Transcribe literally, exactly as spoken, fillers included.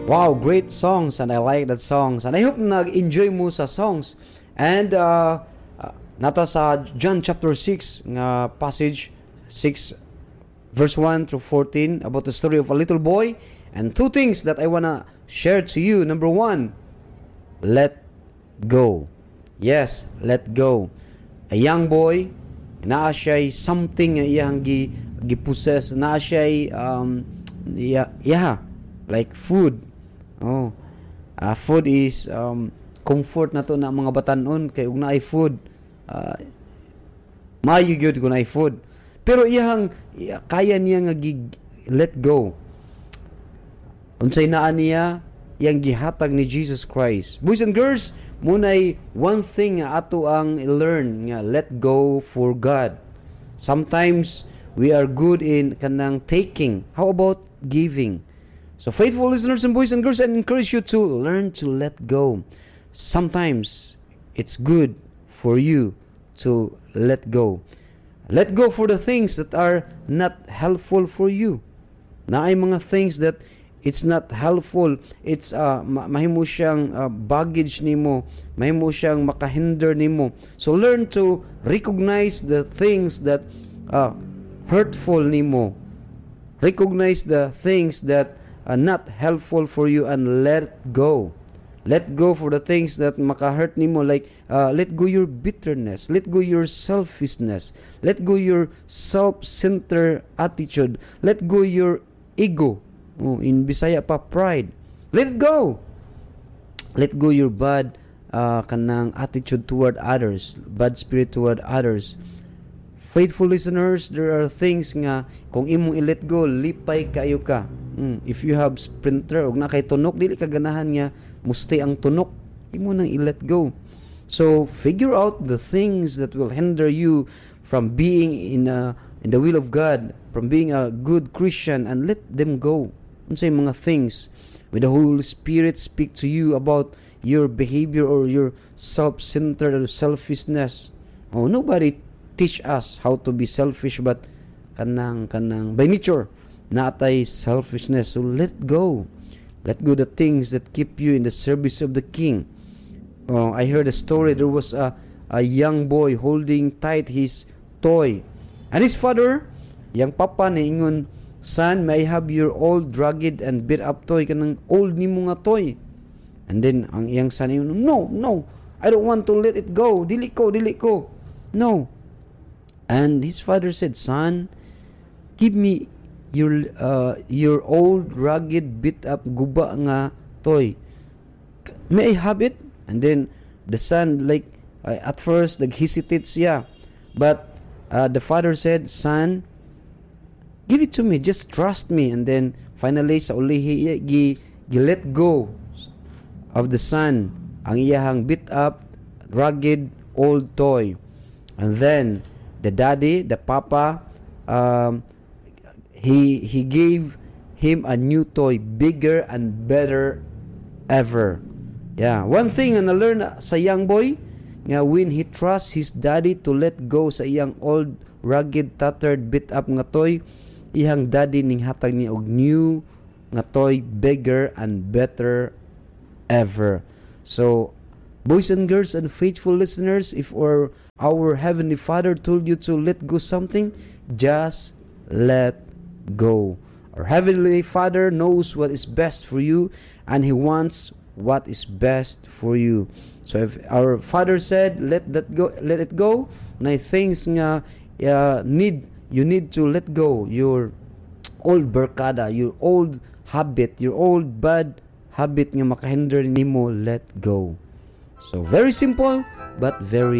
Wow, great songs, and I like that songs. And I hope nag-enjoy mo sa songs. And uh, uh, nata sa John chapter six nga passage, six verse one through fourteen, about the story of a little boy. And two things that I wanna share to you. Number one, let go. Yes, let go. A young boy, naa siya'y something nga iyang gi, gi-possess, naa siya'y um, yeah, yeah, like food. Oh, uh, food is um, comfort na to na mga batanon kay ug naay food. Uh, maayo gyud kun naay food. Pero iyang iya, kaya niya nga gig let go. Unsay naa niya iyang gihatag ni Jesus Christ. Boys and girls, munay one thing nga ato ang learn nga let go for God. Sometimes we are good in kanang taking. How about giving? So faithful listeners and boys and girls, I encourage you to learn to let go. Sometimes it's good for you to let go. Let go for the things that are not helpful for you. Na ay mga things that it's not helpful. It's uh, ma- mahimo siyang uh, baggage nimo, mahimo siyang makahinder nimo. So learn to recognize the things that uh, hurtful nimo. Recognize the things that are not helpful for you and let go. Let go for the things that makahurt nimo, like uh, let go your bitterness, let go your selfishness, let go your self-centered attitude, let go your ego. Oh, in Bisaya pa, pride. Let it go. Let go your bad uh, kanang attitude toward others, bad spirit toward others. Faithful listeners, there are things nga kung imong i-let go, lipay kayo ka. Mm, if you have sprinter og na kay tunok, dili ka ganahan nga musti ang tunok, imo nang i-let go. So figure out the things that will hinder you from being in a, in the will of God, from being a good Christian, and let them go. Unsay mga things with the Holy Spirit speak to you about your behavior or your self-centered or selfishness. Oh, nobody teach us how to be selfish, but kanang kanang by nature natay selfishness. So let go. Let go the things that keep you in the service of the King. Oh, I heard a story. There was a, a young boy holding tight his toy. And his father, yang papa ni ingon, son, may I have your old, rugged, and beat up toy? Kanang old ni mo nga toy. And then, ang iyang son, ingon, no, no, I don't want to let it go. Dili ko, dili ko. No. And his father said, son, give me your uh, your old, rugged, beat up, guba nga toy. May I have it? And then the son, like uh, at first, nag-hesitate siya. But uh, the father said, son, give it to me. Just trust me. And then finally, sa ulihi, gi, gi let go of the son, ang iyahang beat up, rugged, old toy. And then the daddy, the papa, um, he he gave him a new toy, bigger and better ever. Yeah, one thing na learn sa young boy, nga when he trusts his daddy to let go sa iyang old, rugged, tattered, beat up nga toy, iyang daddy ning hatag niya og new nga toy, bigger and better ever. So boys and girls and faithful listeners, if our, our Heavenly Father told you to let go something, just let go. Our Heavenly Father knows what is best for you, and He wants what is best for you. So if our Father said, let that go, let it go, na things nga uh, need, you need to let go your old barkada, your old habit, your old bad habit nga makahinder nimo, let go. So very simple but very